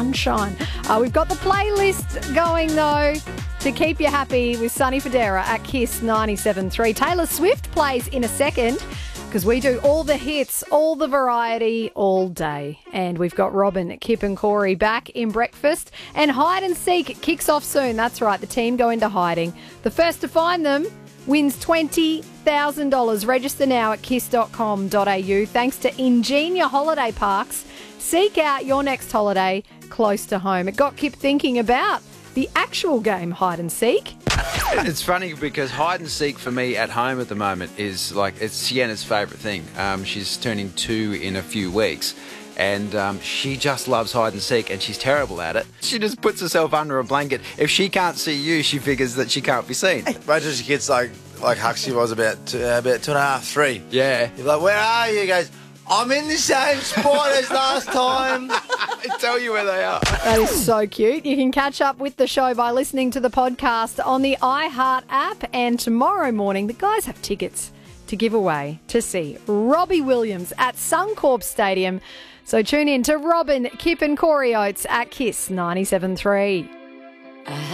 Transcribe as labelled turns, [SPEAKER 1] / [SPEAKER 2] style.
[SPEAKER 1] sunshine. We've got the playlist going, though, to keep you happy with Sonny Fodera at Kiss 97.3. Taylor Swift plays in a second because we do all the hits, all the variety, all day. And we've got Robin, Kip and Corey back in breakfast. And Hide and Seek kicks off soon. That's right, the team go into hiding. The first to find them wins $20,000. Register now at kiss.com.au. Thanks to Ingenia Holiday Parks. Seek out your next holiday close to home. It got Kip thinking about the actual game Hide and Seek.
[SPEAKER 2] It's funny because hide and seek for me at home at the moment is it's Sienna's favourite thing. She's turning 2 in a few weeks. And she just loves hide and seek, and she's terrible at it. She just puts herself under a blanket. If she can't see you, she figures that she can't be seen.
[SPEAKER 3] Imagine your kids like Huxley was about 2.5, 3.
[SPEAKER 2] Yeah.
[SPEAKER 3] You're like, where are you? He goes, I'm in the same spot as last time.
[SPEAKER 2] I tell you where they are.
[SPEAKER 1] That is so cute. You can catch up with the show by listening to the podcast on the iHeart app. And tomorrow morning, the guys have tickets to give away to see Robbie Williams at Suncorp Stadium. So tune in to Robin, Kip and Corey Oates at Kiss 97.3.